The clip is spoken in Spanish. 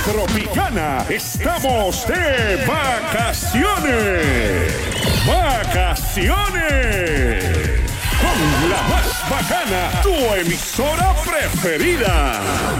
Tropicana estamos de vacaciones. ¡Vacaciones! Con la más bacana, tu emisora preferida.